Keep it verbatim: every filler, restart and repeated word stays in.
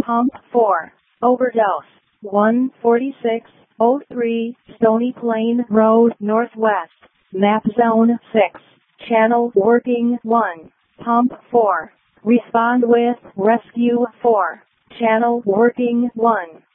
Pump four. Overdose. one forty-six oh three Stony Plain Road Northwest. Map Zone six. Channel working one. Pump four. Respond with Rescue four. Channel working one.